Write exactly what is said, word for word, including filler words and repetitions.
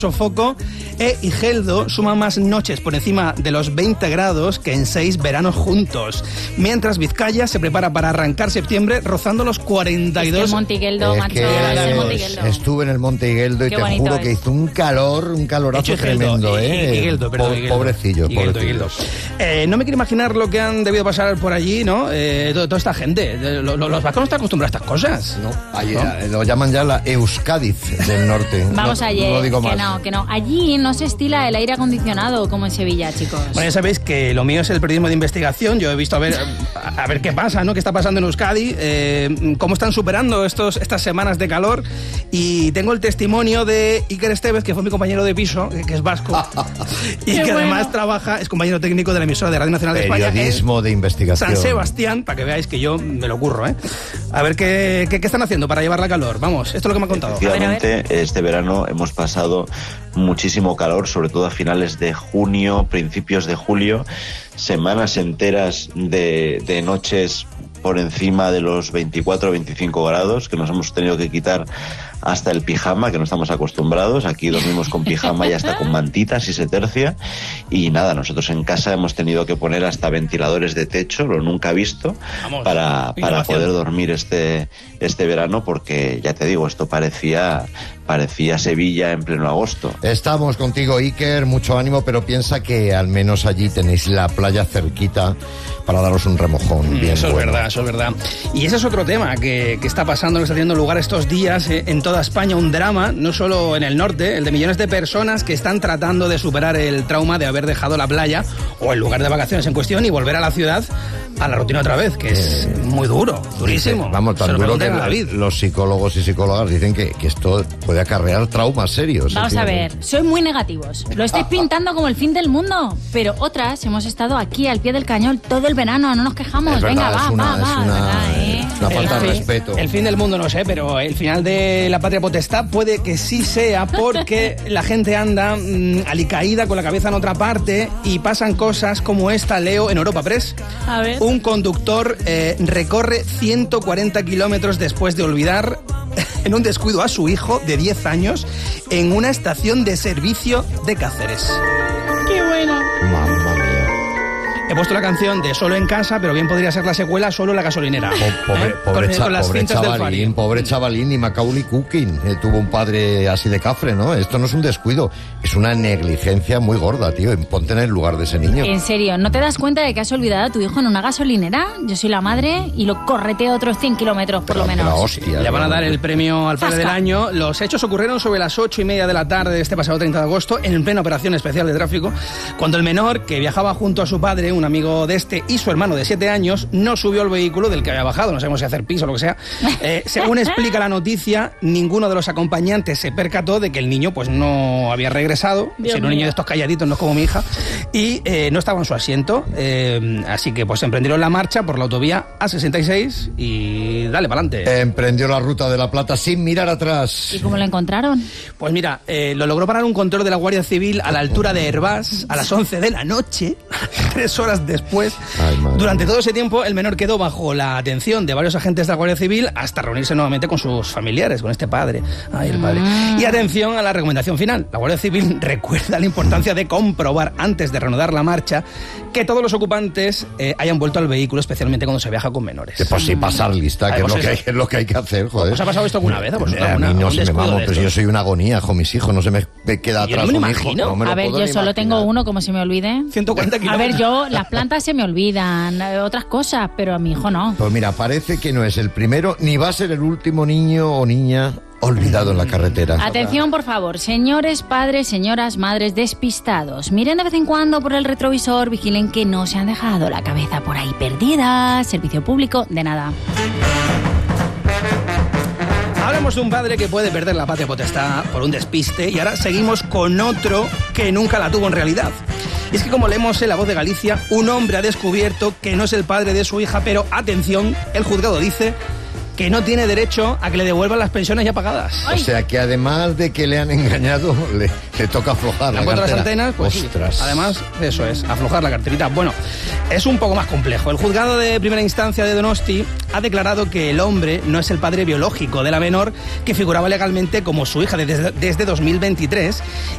Sofoco e Igeldo suman más noches por encima de los veinte grados que en seis veranos juntos, mientras Vizcaya se prepara para arrancar septiembre rozando los cuarenta y dos. Es que Monte Igeldo, macho, es el Monte Igeldo. Estuve en el Monte Igeldo y Qué te juro es. que hizo un calor, un calorazo tremendo, ¿eh? Igeldo, perdón, Igeldo. Pobrecillo, Igeldo, pobrecillo. Igeldo. Eh, no me quiero imaginar lo que han debido pasar por allí, ¿no? Eh, toda, toda esta gente. Eh, lo, lo, los vascos no están acostumbrados a estas cosas. No, allí, ¿no? eh, lo llaman ya la Euskadiz del norte. Vamos no, ayer, no lo digo que más. no, que no. Allí no se estila el aire acondicionado como en Sevilla, chicos. Bueno, ya sabéis que lo mío es el periodismo de investigación. Yo he visto a ver, a, a ver qué pasa, ¿no? ¿Qué está pasando en Euskadi? Eh, ¿Cómo están superando estos, estas semanas de calor? Y tengo el testimonio de Iker Estevez, que fue mi compañero de piso, que es vasco, y que bueno. además trabaja, es compañero técnico de la emisora de Radio Nacional de España. Periodismo de investigación. San Sebastián, para que veáis que yo me lo curro, ¿eh? A ver qué, qué, qué están haciendo para llevar la calor. Vamos, esto es lo que me ha contado. Efectivamente, A ver, a ver. este verano hemos pasado muchísimo calor, sobre todo a finales de junio, principios de julio, semanas enteras de, de noches por encima de los veinticuatro o veinticinco grados, que nos hemos tenido que quitar hasta el pijama, que no estamos acostumbrados. Aquí dormimos con pijama y hasta con mantitas si se tercia. Y nada, nosotros en casa hemos tenido que poner hasta ventiladores de techo, lo nunca visto, Vamos, para, para innovación. poder dormir este, este verano, porque ya te digo, esto parecía, parecía Sevilla en pleno agosto. Estamos contigo, Iker, mucho ánimo, pero piensa que al menos allí tenéis la playa cerquita para daros un remojón. Bien Eso es bueno. verdad, eso es verdad. Y ese es otro tema que, que está pasando, que está teniendo lugar estos días eh, en toda España, un drama, no solo en el norte, el de millones de personas que están tratando de superar el trauma de haber dejado la playa o el lugar de vacaciones en cuestión y volver a la ciudad, a la rutina otra vez, que es Eh, muy duro, durísimo. Dice, vamos, tan Se lo duro que pregunten a David. los psicólogos y psicólogas dicen que, que esto puede acarrear traumas serios. Vamos en a fin. ver, sois muy negativos. Lo estáis pintando como el fin del mundo. Pero otras hemos estado aquí al pie del cañón todo el verano, no nos quejamos. Es Venga, verdad, va, es una, va, es va. una, ¿verdad, eh? es una falta de El fin- respeto. El fin del mundo no sé, pero el final de la patria potestad puede que sí sea, porque la gente anda mmm, alicaída con la cabeza en otra parte y pasan cosas como esta, leo en Europa Press. A ver. Un conductor eh, recorre ciento cuarenta kilómetros después de olvidar en un descuido a su hijo de diez años en una estación de servicio de Cáceres. Qué bueno. Mamma mía. He puesto la canción de Solo en casa, pero bien podría ser la secuela Solo en la gasolinera. Po- Pobre, ¿Eh? pobre, con, cha- con las pobre cintas del chavalín, Fari. pobre chavalín, y Macaulay Culkin eh, tuvo un padre así de cafre, ¿no? Esto no es un descuido, es una negligencia muy gorda, tío. Ponte en el lugar de ese niño. En serio, ¿no te das cuenta de que has olvidado a tu hijo en una gasolinera? Yo soy la madre y lo correteo otros cien kilómetros por lo La menos. hostia. Le van a dar el premio al padre Zasca. del año. Los hechos ocurrieron sobre las ocho y media de la tarde de este pasado treinta de agosto, en plena operación especial de tráfico, cuando el menor, que viajaba junto a su padre, un amigo de este, y su hermano de siete años, no subió al vehículo del que había bajado, no sabemos si hacer piso o lo que sea. Eh, según explica la noticia, ninguno de los acompañantes se percató de que el niño pues no había regresado, Dios sino un mío. niño de estos calladitos, no es como mi hija, y eh, no estaba en su asiento. Eh, así que pues emprendieron la marcha por la autovía A sesenta y seis y dale para adelante. Emprendió la ruta de la Plata sin mirar atrás. ¿Y cómo lo encontraron? Pues mira, eh, lo logró parar un control de la Guardia Civil a la altura de Hervás a las once de la noche, tres horas después. Ay, madre Durante mía. todo ese tiempo, el menor quedó bajo la atención de varios agentes de la Guardia Civil hasta reunirse nuevamente con sus familiares, con este padre. Ay, el padre. Y atención a la recomendación final. La Guardia Civil recuerda la importancia de comprobar antes de reanudar la marcha que todos los ocupantes eh, hayan vuelto al vehículo, especialmente cuando se viaja con menores. Que pues sí, pasar lista, Ay, que es pues lo que, hay, eso. que es lo que hay que hacer, joder. ¿Os ha pasado esto alguna vez a vosotros? Eh, A ¿Alguna- mí no algún se me descuido vamos, de pero si yo estos? soy una agonía, con mis hijos, no se me me queda Yo no atrás me lo un hijo. imagino. No me lo A ver, puedo yo ni solo tengo imaginar. uno, como se me olvide. ciento cuarenta A kilómetros. ver, yo, las plantas se me olvidan, eh, otras cosas, pero a mi hijo no. Pues mira, parece que no es el primero, ni va a ser el último niño o niña olvidado en la carretera. Atención, por favor, señores padres, señoras madres despistados. Miren de vez en cuando por el retrovisor, vigilen que no se han dejado la cabeza por ahí perdida. Servicio público, de nada. Hablamos de un padre que puede perder la patria potestad por un despiste y ahora seguimos con otro que nunca la tuvo en realidad. Y es que, como leemos en La Voz de Galicia, un hombre ha descubierto que no es el padre de su hija, pero atención, el juzgado dice que no tiene derecho a que le devuelvan las pensiones ya pagadas. O sea que además de que le han engañado, le, le toca aflojar ¿Le la han puesto las cartera. antenas? Pues sí. Ostras. Además, eso es, aflojar la carterita. Bueno, es un poco más complejo. El juzgado de primera instancia de Donosti ha declarado que el hombre no es el padre biológico de la menor que figuraba legalmente como su hija desde, desde dos mil veintitrés